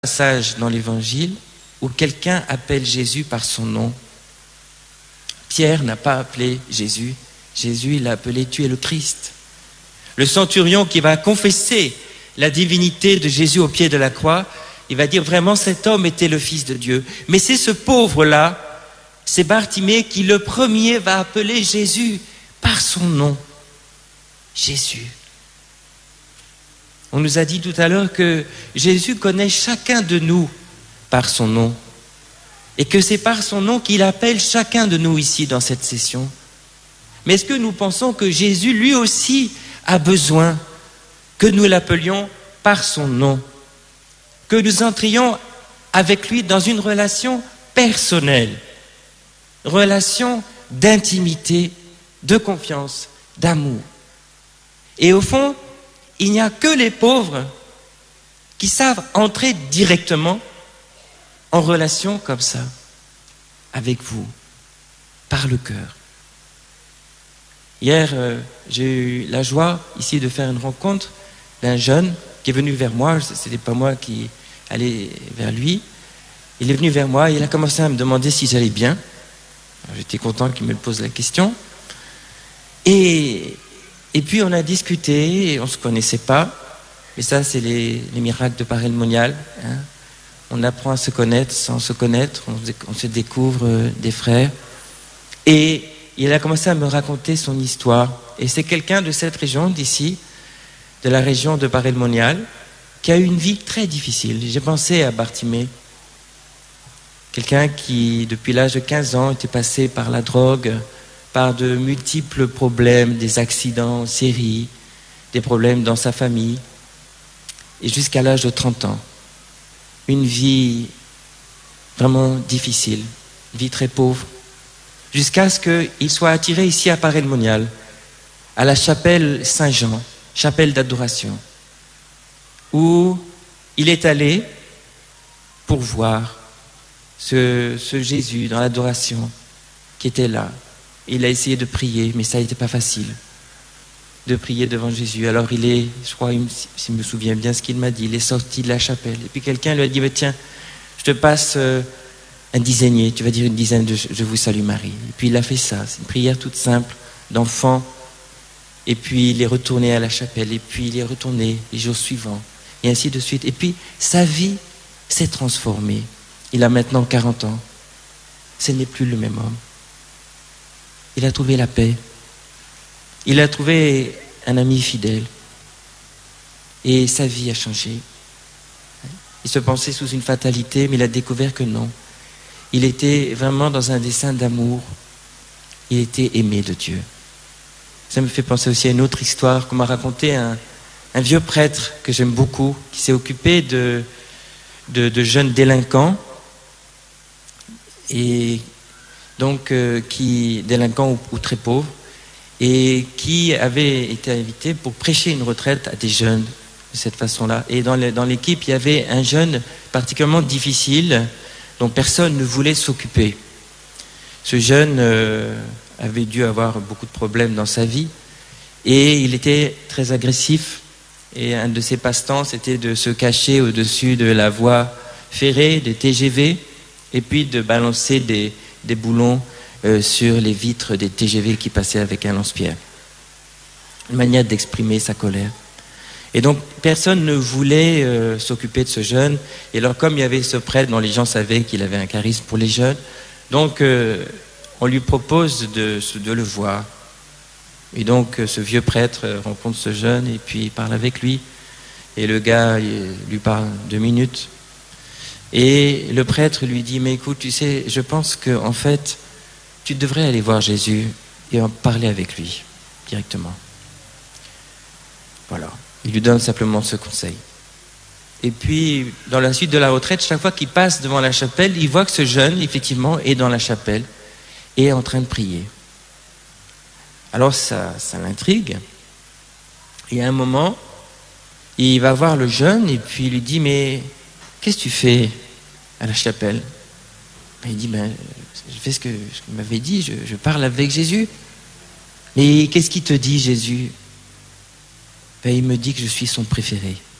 Passage dans l'évangile où quelqu'un appelle Jésus par son nom. Pierre n'a pas appelé Jésus. Jésus l'a appelé « Tu es le Christ ». Le centurion qui va confesser la divinité de Jésus au pied de la croix, il va dire vraiment cet homme était le Fils de Dieu. Mais c'est ce pauvre-là, c'est Bartimée qui le premier va appeler Jésus par son nom. Jésus. On nous a dit tout à l'heure que Jésus connaît chacun de nous par son nom et que c'est par son nom qu'il appelle chacun de nous ici dans cette session. Mais est-ce que nous pensons que Jésus lui aussi a besoin que nous l'appelions par son nom, que nous entrions avec lui dans une relation personnelle, relation d'intimité, de confiance, d'amour. Et au fond, il n'y a que les pauvres qui savent entrer directement en relation comme ça, avec vous, par le cœur. Hier, j'ai eu la joie ici de faire une rencontre d'un jeune qui est venu vers moi. Ce n'était pas moi qui allais vers lui. Il est venu vers moi et il a commencé à me demander si j'allais bien. Alors, j'étais content qu'il me pose la question. Et puis on a discuté, on ne se connaissait pas, et ça c'est les miracles de Parel Monial. Hein. On apprend à se connaître sans se connaître, on se découvre des frères. Et il a commencé à me raconter son histoire. Et c'est quelqu'un de cette région d'ici, de la région de Parel Monial, qui a eu une vie très difficile. J'ai pensé à Bartimée, quelqu'un qui depuis l'âge de 15 ans était passé par la drogue, par de multiples problèmes, des accidents en série, des problèmes dans sa famille, et jusqu'à l'âge de 30 ans. Une vie vraiment difficile, une vie très pauvre, jusqu'à ce qu'il soit attiré ici à Parel Monial, à la chapelle Saint-Jean, chapelle d'adoration, où il est allé pour voir ce Jésus dans l'adoration qui était là. Il a essayé de prier, mais ça n'était pas facile de prier devant Jésus. Alors il est, je crois, si je me souviens bien ce qu'il m'a dit, il est sorti de la chapelle. Et puis quelqu'un lui a dit, mais tiens, je te passe un dizainier, tu vas dire une dizaine de « Je vous salue Marie ». Et puis il a fait ça, c'est une prière toute simple d'enfant. Et puis il est retourné à la chapelle, et puis il est retourné les jours suivants, et ainsi de suite. Et puis sa vie s'est transformée. Il a maintenant 40 ans. Ce n'est plus le même homme. Il a trouvé la paix. Il a trouvé un ami fidèle. Et sa vie a changé. Il se pensait sous une fatalité, mais il a découvert que non. Il était vraiment dans un dessein d'amour. Il était aimé de Dieu. Ça me fait penser aussi à une autre histoire qu'on m'a raconté un vieux prêtre que j'aime beaucoup, qui s'est occupé de jeunes délinquants. Et donc délinquants ou très pauvres, et qui avait été invité pour prêcher une retraite à des jeunes de cette façon-là. Et dans l'équipe, il y avait un jeune particulièrement difficile dont personne ne voulait s'occuper. Ce jeune avait dû avoir beaucoup de problèmes dans sa vie et il était très agressif. Et un de ses passe-temps, c'était de se cacher au-dessus de la voie ferrée, des TGV, et puis de balancer des boulons sur les vitres des TGV qui passaient avec un lance-pierre. Une manière d'exprimer sa colère. Et donc, personne ne voulait s'occuper de ce jeune. Et alors, comme il y avait ce prêtre dont les gens savaient qu'il avait un charisme pour les jeunes, donc on lui propose de le voir. Et donc, ce vieux prêtre rencontre ce jeune et puis il parle avec lui. Et le gars lui parle 2 minutes. Et le prêtre lui dit, mais écoute, tu sais, je pense qu'en fait, tu devrais aller voir Jésus et en parler avec lui directement. Voilà. Il lui donne simplement ce conseil. Et puis, dans la suite de la retraite, chaque fois qu'il passe devant la chapelle, il voit que ce jeune, effectivement, est dans la chapelle et est en train de prier. Alors, ça l'intrigue. Et à un moment, il va voir le jeune et puis il lui dit, mais qu'est-ce que tu fais à la chapelle? Il dit, je fais ce que je m'avais dit, je parle avec Jésus. Mais qu'est-ce qu'il te dit, Jésus? Il me dit que je suis son préféré.